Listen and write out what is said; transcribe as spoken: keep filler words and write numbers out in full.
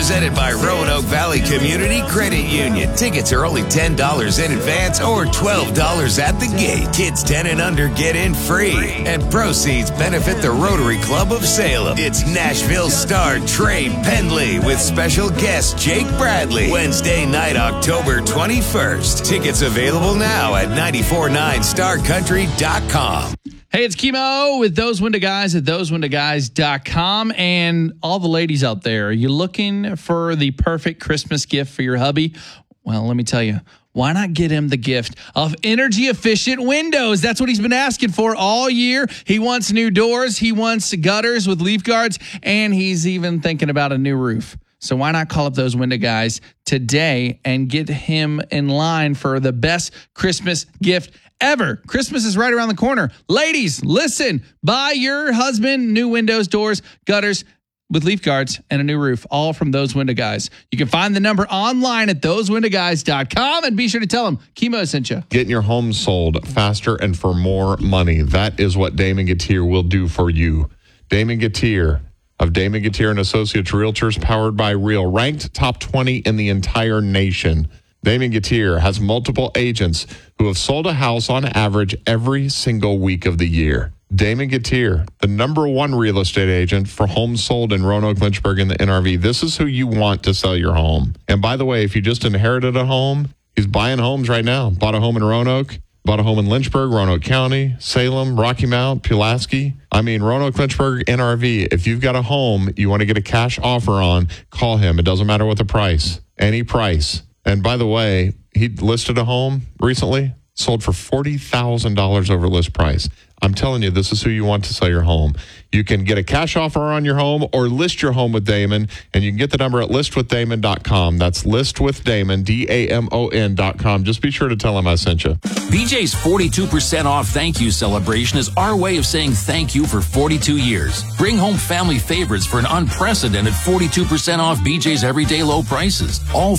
Presented by Roanoke Valley Community Credit Union. Tickets are only ten dollars in advance or twelve dollars at the gate. Kids ten and under get in free. And proceeds benefit the Rotary Club of Salem. It's Nashville star Trey Pendley with special guest Jake Bradley. Wednesday night, October twenty-first. Tickets available now at nine four nine star country dot com. Hey, it's Chemo with Those Window Guys at those window guys dot com. And all the ladies out there, are you looking for the perfect Christmas gift for your hubby? Well, let me tell you, why not get him the gift of energy-efficient windows? That's what he's been asking for all year. He wants new doors. He wants gutters with leaf guards. And he's even thinking about a new roof. So why not call up Those Window Guys today and get him in line for the best Christmas gift ever. Christmas is right around the corner. Ladies, listen, buy your husband new windows, doors, gutters with leaf guards and a new roof, all from Those Window Guys. You can find the number online at those window guys dot com and be sure to tell them Chemo sent you. Getting your home sold faster and for more money. That is what Damon Gettier will do for you. Damon Gettier of Damon Gettier and Associates Realtors, powered by Real, ranked top twenty in the entire nation. Damon Gettier has multiple agents who have sold a house on average every single week of the year. Damon Gettier, the number one real estate agent for homes sold in Roanoke, Lynchburg, and the N R V. This is who you want to sell your home. And by the way, if you just inherited a home, he's buying homes right now. Bought a home in Roanoke, bought a home in Lynchburg, Roanoke County, Salem, Rocky Mount, Pulaski. I mean, Roanoke, Lynchburg, N R V. If you've got a home you want to get a cash offer on, call him. It doesn't matter what the price, any price. And by the way, he listed a home recently, sold for forty thousand dollars over list price. I'm telling you, this is who you want to sell your home. You can get a cash offer on your home or list your home with Damon, and you can get the number at list with damon dot com. That's list with Damon, D A M O N dot com. Just be sure to tell him I sent you. B J's forty-two percent off thank you celebration is our way of saying thank you for forty-two years. Bring home family favorites for an unprecedented forty-two percent off B J's everyday low prices. All